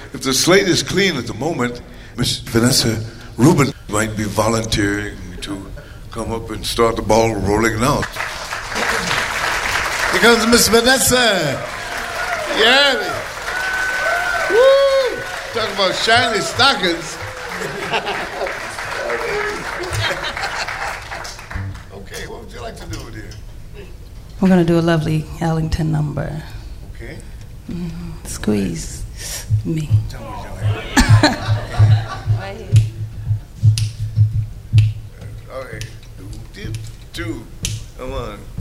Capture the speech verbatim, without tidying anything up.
if the slate is clean at the moment, Miss Vanessa Rubin might be volunteering to come up and start the ball rolling now. Here comes Miss Vanessa. Yeah. Woo! Talk about shiny stockings. Okay, what would you like to do, dear? We're going to do a lovely Ellington number. Okay. Mm-hmm. Squeeze me. Tell me what you like. Right here. Okay. Two, two. Come on.